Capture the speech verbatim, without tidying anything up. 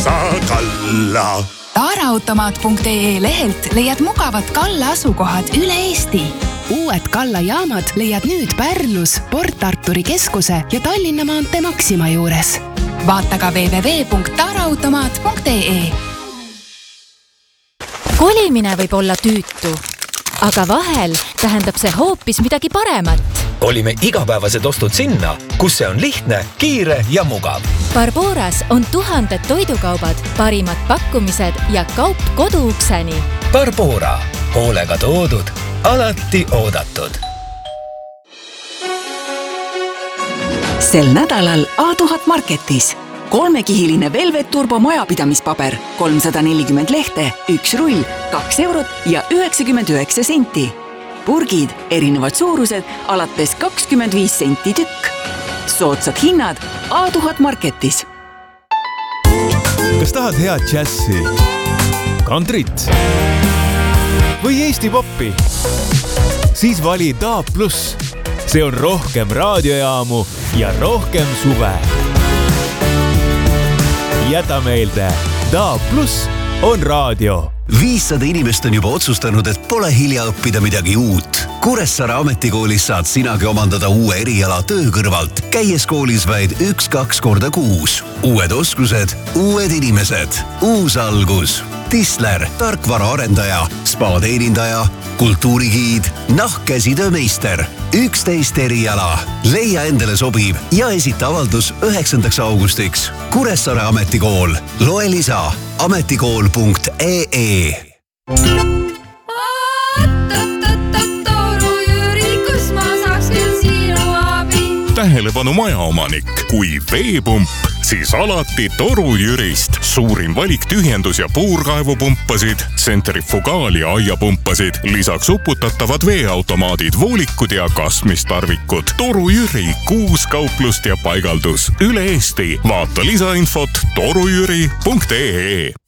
sa kalla. Taaraautomaat punkt ee lehelt leiad mugavad Kalla asukohad üle Eesti. Uued Kalla jaamad leiad nüüd Pärnus, Port Arturi keskuse ja Tallinna maantee Maxima juures. Vaata ka double-u double-u double-u punkt taaraautomaat punkt ee. Kolimine võib olla tüütu, aga vahel tähendab see hoopis midagi paremat. Kolime igapäevased ostud sinna, kus see on lihtne, kiire ja mugav. Barboras on tuhanded toidukaubad, parimad pakkumised ja kaup koduukseni. Barbora, hoolega toodud, alati oodatud. Sel nädalal A tuhat Marketis. Kolmekihiline Velvet Turbo majapidamispaber, kolmsada nelikümmend lehte, üks rull, kaks eurot ja üheksakümmend üheksa senti. Purgid, erinevad suurused, alates kakskümmend viis senti tükk. Soodsad hinnad A tuhat Marketis. Kas tahad head džässi, kantrit või Eesti poppi? Siis vali D A B plus. See on rohkem raadiojaamu ja rohkem suve. Jäta meelde, D A B plus on raadio. viissada inimest on juba otsustanud, et pole hilja õppida midagi uut. Kuressaare ametikoolis saad sinagi omandada uue eriala töö kõrvalt, käies koolis vaid üks-kaks korda kuus. Uued oskused, uued inimesed, uus algus. Tisler, tarkvaraarendaja, spa-teenindaja, kultuurigiid, nahkkäsitöömeister. üksteist eriala. Leia endale sobib ja esita avaldus üheksandaks augustiks. Kuressaare ametikool. Loe lisa ametikool punkt ee. Tähelepanu majaomanik, kui veepump, siis alati Toru Jürist. Suurim valik tyhjendus- ja puurkaevupumpasid, tsentrifugaal- ja aiapumpasid, lisaks uputatavad veeautomaadid, voolikud ja kasmistarvikud. Toru Jüri, kuus kauplust ja paigaldus üle Eesti. Vaata lisainfot torujüri punkt ee.